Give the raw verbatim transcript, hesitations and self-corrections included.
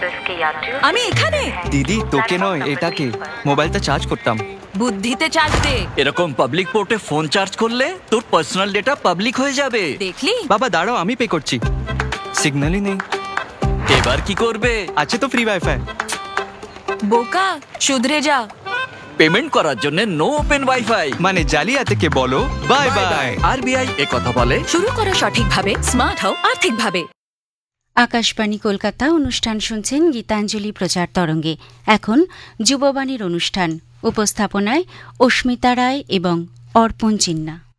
আমি এখানে। দিদি তোকে নয় এটাকে, মোবাইলটা চার্জ করতাম। বুদ্ধিতে চার্জ দে। এরকম পাবলিক পোর্টে ফোন চার্জ করলে তোর পার্সোনাল ডেটা পাবলিক হয়ে যাবে। দেখলি? বাবা দাঁড়াও, আমি পে করছি। সিগন্যালই নেই। এবার কি করবে? আছে তো ফ্রি ওয়াইফাই। বোকা, শুধরে যা। পেমেন্ট করার জন্য নো ওপেন ওয়াইফাই। মানে জালিয়াতিকে বলো বাই বাই। আরবিআই এ কথা বলে। শুরু করো সঠিকভাবে, স্মার্ট হও আর্থিকভাবে। আকাশবাণী কলকাতা অনুষ্ঠান শুনছেন গীতাঞ্জলি প্রচার তরঙ্গে। এখন যুববাণীর অনুষ্ঠান, উপস্থাপনায় অস্মিতা রায় এবং অর্পণ চিন্না।